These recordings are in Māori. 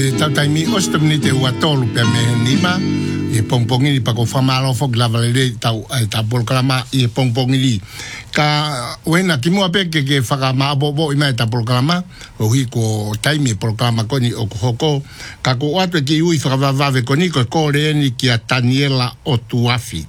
tau taimi ostamni te ua tolu pe me nima e pongpongi pa ko famalo fo glavalele tau ta programa e pongpongi ka wena ki mo pe ke faka ma bobo i mai ta programa o hi ko taimi programa koni o hoko ka ko atu ki ui faka vave koni ko reni ki a Daniela Otuafi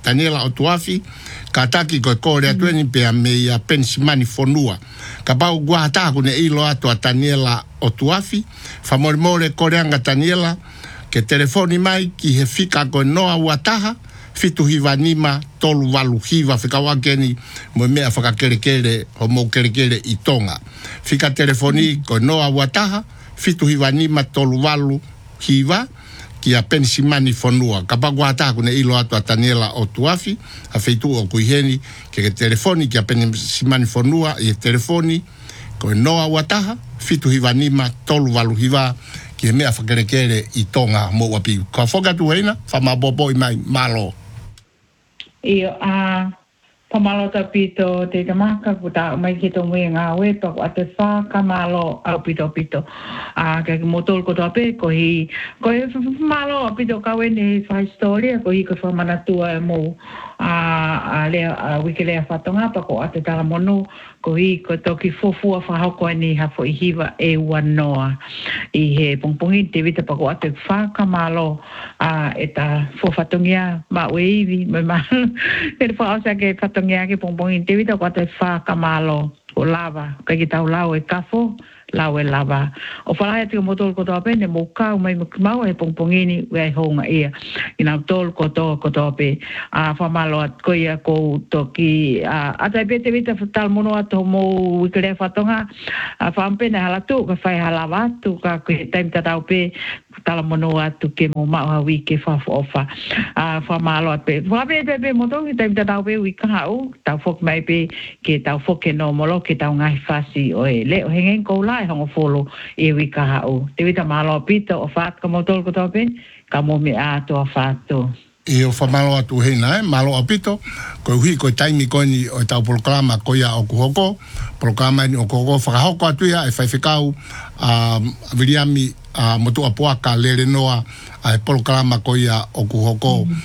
ka taki ko re atu ni pe me ya pensimani fonua ka pau gua ta ko ne ilo atu a Daniela Otuafi famormore koreanga Daniela ke telefoni mai ki he fika ko noa wataha fitu hiva nima tolu walu hiva fika wakeni mo mea faka kerekere homo kerekere i Tonga fika telefoni ko noa wataha fitu hiva nima tolu walu hiva ki a pensimani fonua kapagua ata ko ne ilo atu a Daniela Otuafi a feitu o kuiheni ke telefoni ki a pensimani fonua i telefoni ko noa wataha fitu hiva nima tolu walu hiva ki mea whakerekere i Tonga mo wapi. Ka whakatu heina, whamabobo i mai malo. Iyo, pamalo ta pito te tamaka puta mai ki tō mui ngā we pako a te whā ka malo au pito. Kia ki motol ko tope, ko hi malo a pito kawe ni wha historia, ko hi ko whamanatua mo lea wiki lea whatonga pako a te talamono, ko hi ko toki fofua whahoko ni hafo i hiva e wanoa. I he pongpongi te vita pako a te whā ka malo e ta fofatongia ma weivi, mai malo. Te whaosa ke whatongia ke pongpongi te vita ko a te whā ka malo o lava, kai ki tau lau e kafo, lau e lava. O whalaia tika motol kotoa pe, ne mō kau mai mau e pongpongini wei honga ia. Ina tol kotoa pe, whamalo at koia kou toki. Atai pe te vita tal mono ato mō wikarea whatonga, whampene halatu, ka whai halawa atu, ka koe taim tatau pe, tala mono atu ke mō mau hawi ke whafofa. Whamalo at pe. Whape pe motongi taim tatau pe wikaha u, tau whok mai pe, ke tau whoke no molo, ke tau ngahi whasi o e leo hengen kou lai hongo folo e wikaha u. Te vita malo pito o whaat ka motol ko tope, ka mo me ato a whaato. E o whamalo atu heina, malo apito, ko hui ko taimi koni o tau programa koia o kuhoko, programa ni o kuhoko whakahoko atuia e whaiwhikau viriami motu apuaka lere noa e programa koia o kuhoko